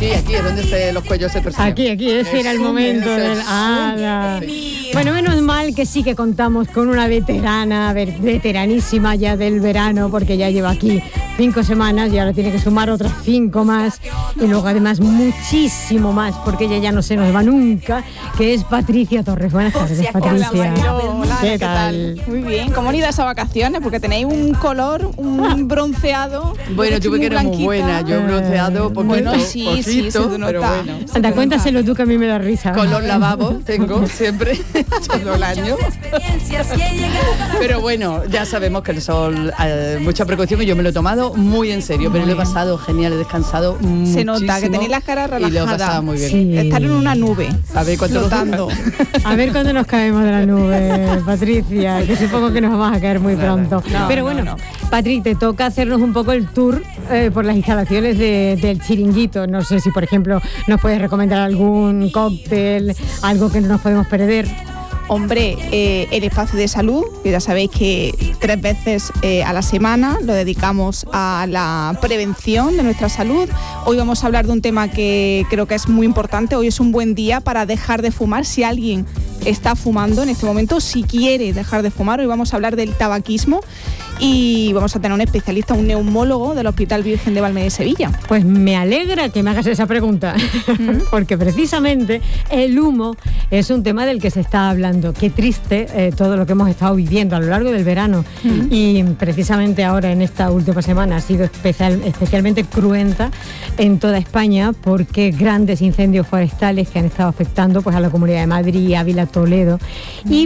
Aquí es donde los cuellos se persiguen. Aquí, ese era el momento del ala. Sí. Bueno, menos mal que sí que contamos con una veteranísima ya del verano, porque ya lleva aquí 5 semanas y ahora tiene que sumar otras 5 más y luego además muchísimo más, porque ella ya no se nos va nunca, que es Patricia Torres. Buenas tardes, Patricia. Hola, ¿qué tal? Muy bien, ¿cómo han ido esas vacaciones? Porque tenéis un color, un bronceado. Bueno, yo que era muy buena, yo bronceado poquito, bueno, sí, pero bueno. Anda, cuéntaselo tú, que a mí me da risa. Color lavabo tengo siempre, todo el año. Pero bueno, ya sabemos que el sol, mucha precaución, y yo me lo he tomado muy en serio, pero lo he pasado genial, he descansado muchísimo. Se nota que tenéis las caras relajadas. Y lo he pasado muy bien. Sí. Estar en una nube. A ver cuánto flotando. A ver cuándo nos caemos de la nube, Patricia, que supongo que nos vamos a caer muy pronto. Pero bueno, Patri, te toca hacernos un poco el tour por las instalaciones del Chiringuito. No sé si, por ejemplo, nos puedes recomendar algún cóctel, algo que no nos podemos perder. Hombre, el espacio de salud, que ya sabéis que 3 veces a la semana lo dedicamos a la prevención de nuestra salud. Hoy vamos a hablar de un tema que creo que es muy importante. Hoy es un buen día para dejar de fumar. Si alguien está fumando en este momento, si quiere dejar de fumar, hoy vamos a hablar del tabaquismo y vamos a tener un especialista, un neumólogo del Hospital Virgen de Valme de Sevilla. Pues me alegra que me hagas esa pregunta, porque precisamente el humo es un tema del que se está hablando. Qué triste todo lo que hemos estado viviendo a lo largo del verano y precisamente ahora en esta última semana ha sido especialmente cruenta en toda España, porque grandes incendios forestales que han estado afectando pues a la Comunidad de Madrid, Ávila, Toledo, y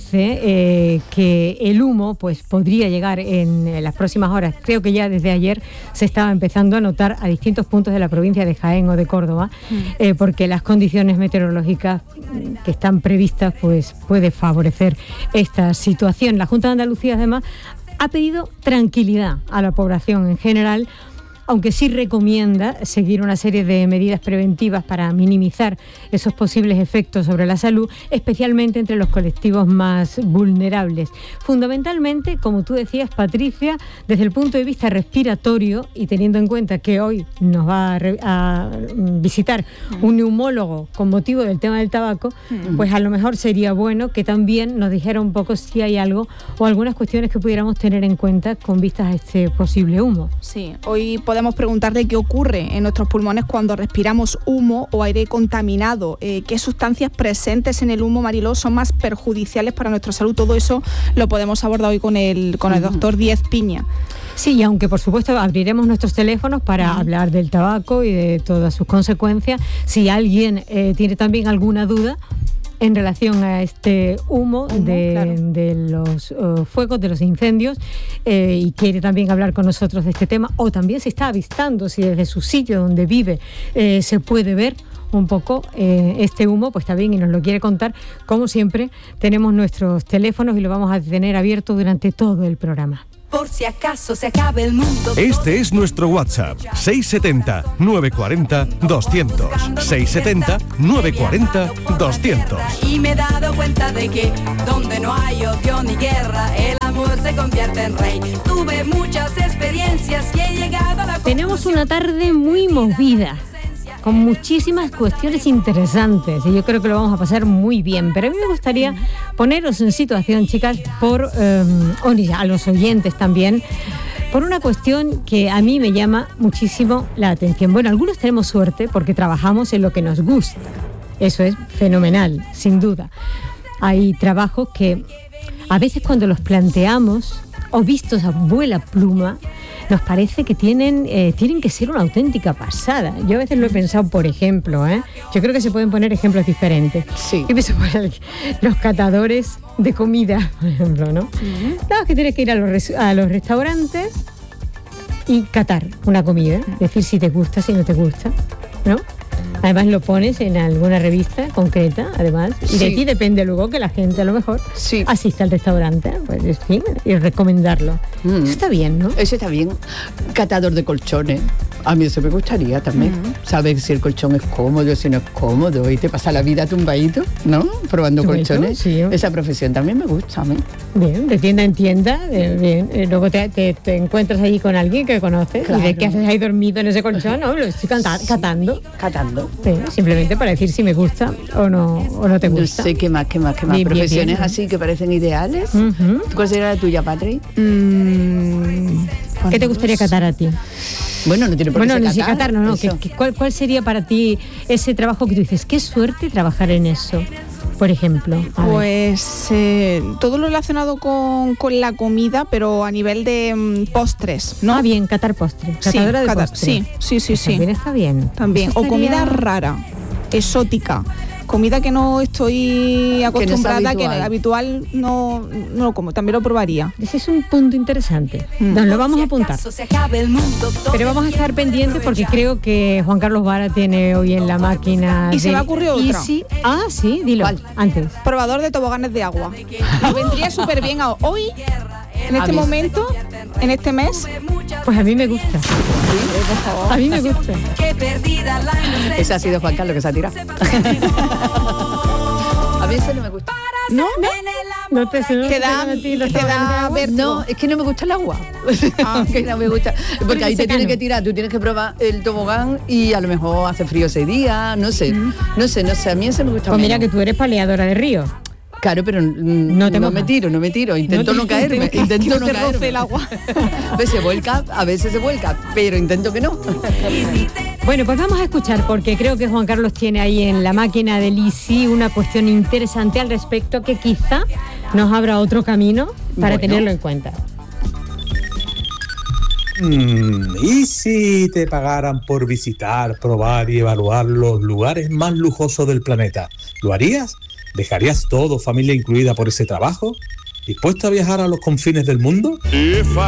parece que el humo pues podría llegar en las próximas horas. Creo que ya desde ayer se estaba empezando a notar a distintos puntos de la provincia de Jaén o de Córdoba, porque las condiciones meteorológicas que están previstas pues puede favorecer esta situación. La Junta de Andalucía además ha pedido tranquilidad a la población en general, aunque sí recomienda seguir una serie de medidas preventivas para minimizar esos posibles efectos sobre la salud, especialmente entre los colectivos más vulnerables. Fundamentalmente, como tú decías, Patricia, desde el punto de vista respiratorio, y teniendo en cuenta que hoy nos va a visitar un neumólogo con motivo del tema del tabaco, pues a lo mejor sería bueno que también nos dijera un poco si hay algo o algunas cuestiones que pudiéramos tener en cuenta con vistas a este posible humo. Sí, hoy podemos preguntarle qué ocurre en nuestros pulmones cuando respiramos humo o aire contaminado, qué sustancias presentes en el humo, Mariló, son más perjudiciales para nuestra salud. Todo eso lo podemos abordar hoy con el doctor Díez Piña. Sí, y aunque por supuesto abriremos nuestros teléfonos para hablar del tabaco y de todas sus consecuencias, si alguien tiene también alguna duda en relación a este humo de los fuegos, de los incendios, y quiere también hablar con nosotros de este tema, o también se está avistando, si desde su sitio donde vive se puede ver un poco este humo, pues está bien y nos lo quiere contar. Como siempre, tenemos nuestros teléfonos y lo vamos a tener abierto durante todo el programa. Por si acaso se acabe el mundo. Este es nuestro WhatsApp, 670-940-200. 670-940-200. Y me he dado cuenta de que donde no hay odio ni guerra, el amor se convierte en rey. Tuve muchas experiencias y he llegado a la... Tenemos una tarde muy movida, con muchísimas cuestiones interesantes, y yo creo que lo vamos a pasar muy bien. Pero a mí me gustaría poneros en situación, chicas, a los oyentes también, por una cuestión que a mí me llama muchísimo la atención. Bueno, algunos tenemos suerte porque trabajamos en lo que nos gusta. Eso es fenomenal, sin duda. Hay trabajos que a veces cuando los planteamos o vistos a vuela pluma, nos parece que tienen que ser una auténtica pasada. Yo a veces lo he pensado, por ejemplo, yo creo que se pueden poner ejemplos diferentes. Sí. Yo pienso por los catadores de comida, por ejemplo, ¿no? Claro, que tienes que ir a los restaurantes y catar una comida, decir si te gusta, si no te gusta, ¿no? Además lo pones en alguna revista concreta, además, y de ti depende luego que la gente a lo mejor asista al restaurante, pues en fin, y recomendarlo. Eso está bien, ¿no? Eso está bien. Catador de colchones. A mí eso me gustaría también, saber si el colchón es cómodo, si no es cómodo, y te pasa la vida tumbadito, ¿no? Probando colchones. Sí. Esa profesión también me gusta a mí. Bien, de tienda en tienda, bien. Luego te encuentras allí con alguien que conoces, Claro. y de qué haces ahí dormido en ese colchón, ¿no? Lo estoy catando. Catando. Sí, simplemente para decir si me gusta o no te No gusta. sé qué más. Bien, Profesiones bien. así que parecen ideales. Ujú. ¿Cuál sería la tuya, Patri? ¿Qué te gustaría catar a ti? Bueno, no tiene por qué Bueno, ser ni si catar, no. eso. ¿Cuál sería para ti ese trabajo que tú dices? Qué suerte trabajar en eso, por ejemplo. A ver. Pues todo lo relacionado con la comida, pero a nivel de postres, ¿no? Ah, bien, catar postre. Catadora de postre. Sí. También está bien. También. Eso O comida estaría- rara, exótica. Comida que no estoy acostumbrada, que habitual no lo como. También lo probaría. Ese es un punto interesante. Nos lo vamos a apuntar. Pero vamos a estar pendientes porque creo que Juan Carlos Vara tiene hoy en la máquina. Y se me ha ocurrido otra. Sí, dilo. ¿Cuál? Antes. Probador de toboganes de agua. Me vendría súper bien hoy, en este momento, en este mes. Pues a mí me gusta. A mí me gusta. Ese ha sido Juan Carlos que se ha tirado. A mí eso no me gusta. ¿No? No te suena. Te da vértigo. No, es que no me gusta el agua. Que no me gusta. Porque ahí te secano. tienes que tirar, tú tienes que probar el tobogán y a lo mejor hace frío ese día, no sé. No sé, a mí eso me gusta Pues mira menos. que tú eres paleadora de río. Claro, pero No te no mojas. me tiro, intento no caerme, que intento no no te roce caerme. el agua. A veces se vuelca, pero intento que no. Bueno, pues vamos a escuchar porque creo que Juan Carlos tiene ahí en la máquina del ICI una cuestión interesante al respecto que quizá nos abra otro camino para Bueno. tenerlo en cuenta. ¿Y si te pagaran por visitar, probar y evaluar los lugares más lujosos del planeta? ¿Lo harías? ¿Dejarías todo, familia incluida, por ese trabajo? ¿Dispuesto a viajar a los confines del mundo?